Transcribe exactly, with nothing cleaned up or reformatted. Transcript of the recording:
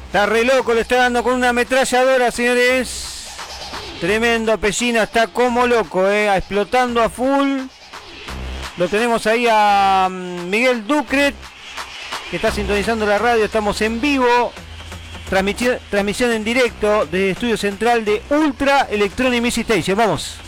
Está re loco, le está dando con una ametralladora, señores. Tremendo, Pellina está como loco, eh, explotando a full. Lo tenemos ahí a Miguel Ducret, que está sintonizando la radio. Estamos en vivo. Transmisión, transmisión en directo desde Estudio Central de Ultra Electronic Music Station. Vamos.